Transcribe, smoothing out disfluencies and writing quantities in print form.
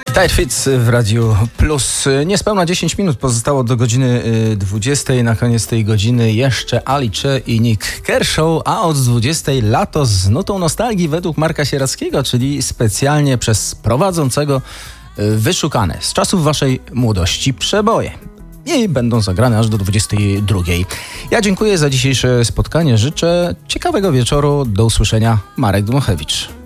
Tight Fits w Radiu Plus. Niespełna 10 minut pozostało do godziny 20. Na koniec tej godziny jeszcze Alice i Nick Kershaw, a od 20 lato z nutą nostalgii według Marka Sierackiego, czyli specjalnie przez prowadzącego wyszukane z czasów waszej młodości przeboje. I będą zagrane aż do 22. Ja dziękuję za dzisiejsze spotkanie. Życzę ciekawego wieczoru. Do usłyszenia. Marek Dmochewicz.